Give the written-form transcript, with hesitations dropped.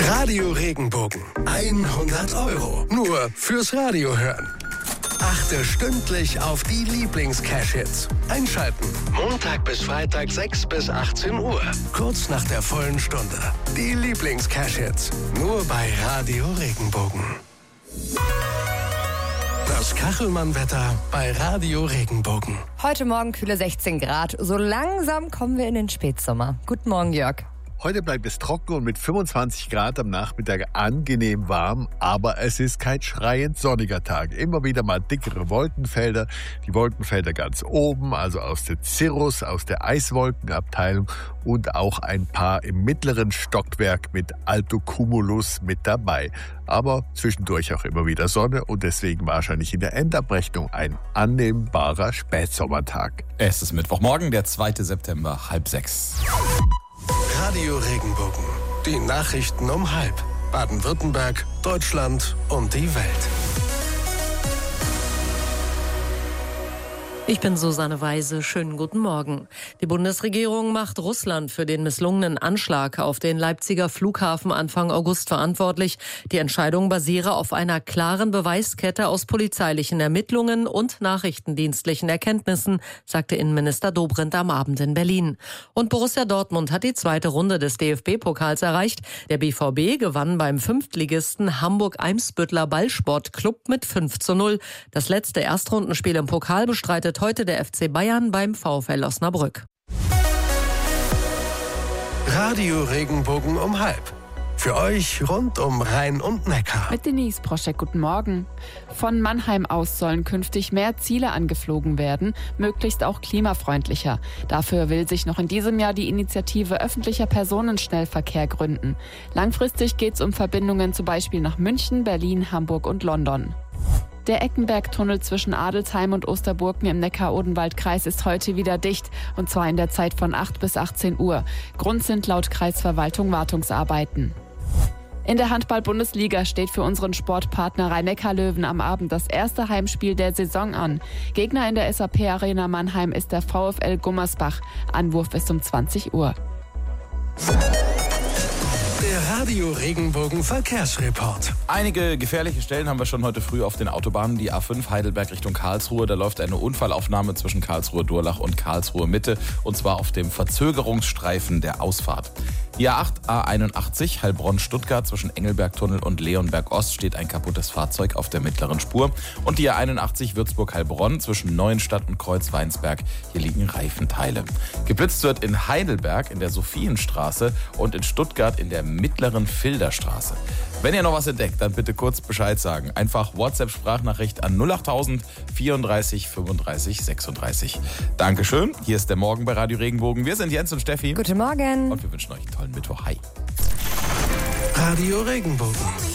Radio Regenbogen. 100 €. Nur fürs Radio hören. Achte stündlich auf die Lieblings-Cash-Hits. Einschalten. Montag bis Freitag 6 bis 18 Uhr. Kurz nach der vollen Stunde. Die Lieblings-Cash-Hits. Nur bei Radio Regenbogen. Das Kachelmann-Wetter bei Radio Regenbogen. Heute Morgen kühle 16 Grad. So langsam kommen wir in den Spätsommer. Guten Morgen, Jörg. Heute bleibt es trocken und mit 25 Grad am Nachmittag angenehm warm, aber es ist kein schreiend sonniger Tag. Immer wieder mal dickere Wolkenfelder, die Wolkenfelder ganz oben, also aus der Cirrus, aus der Eiswolkenabteilung und auch ein paar im mittleren Stockwerk mit Altocumulus mit dabei. Aber zwischendurch auch immer wieder Sonne und deswegen wahrscheinlich in der Endabrechnung ein annehmbarer Spätsommertag. Es ist Mittwochmorgen, der 2. September, 5:30. Radio Regenbogen. Die Nachrichten um 5. Baden-Württemberg, Deutschland und die Welt. Ich bin Susanne Weise. Schönen guten Morgen. Die Bundesregierung macht Russland für den misslungenen Anschlag auf den Leipziger Flughafen Anfang August verantwortlich. Die Entscheidung basiere auf einer klaren Beweiskette aus polizeilichen Ermittlungen und nachrichtendienstlichen Erkenntnissen, sagte Innenminister Dobrindt am Abend in Berlin. Und Borussia Dortmund hat die zweite Runde des DFB-Pokals erreicht. Der BVB gewann beim Fünftligisten Hamburg-Eimsbüttler Ballsportclub mit 5:0. Das letzte Erstrundenspiel im Pokal bestreitet heute der FC Bayern beim VfL Osnabrück. Radio Regenbogen um 5. Für euch rund um Rhein und Neckar. Mit Denise Proschek, guten Morgen. Von Mannheim aus sollen künftig mehr Ziele angeflogen werden, möglichst auch klimafreundlicher. Dafür will sich noch in diesem Jahr die Initiative Öffentlicher Personenschnellverkehr gründen. Langfristig geht es um Verbindungen zum Beispiel nach München, Berlin, Hamburg und London. Der Eckenberg-Tunnel zwischen Adelsheim und Osterburken im Neckar-Odenwald-Kreis ist heute wieder dicht, und zwar in der Zeit von 8 bis 18 Uhr. Grund sind laut Kreisverwaltung Wartungsarbeiten. In der Handball-Bundesliga steht für unseren Sportpartner Rhein-Neckar-Löwen am Abend das erste Heimspiel der Saison an. Gegner in der SAP-Arena Mannheim ist der VfL Gummersbach. Anwurf ist um 20 Uhr. Der Radio Regenbogen Verkehrsreport. Einige gefährliche Stellen haben wir schon heute früh auf den Autobahnen. Die A5 Heidelberg Richtung Karlsruhe. Da läuft eine Unfallaufnahme zwischen Karlsruhe-Durlach und Karlsruhe-Mitte. Und zwar auf dem Verzögerungsstreifen der Ausfahrt. Die A8 A81 Heilbronn-Stuttgart zwischen Engelberg-Tunnel und Leonberg-Ost steht ein kaputtes Fahrzeug auf der mittleren Spur. Und die A81 Würzburg-Heilbronn zwischen Neuenstadt und Kreuzweinsberg. Hier liegen Reifenteile. Geblitzt wird in Heidelberg in der Sophienstraße und in Stuttgart in der mittleren Filderstraße. Wenn ihr noch was entdeckt, dann bitte kurz Bescheid sagen. Einfach WhatsApp-Sprachnachricht an 08000 34 35 36. Dankeschön. Hier ist der Morgen bei Radio Regenbogen. Wir sind Jens und Steffi. Guten Morgen. Und wir wünschen euch einen tollen Mittwoch. Hi. Radio Regenbogen.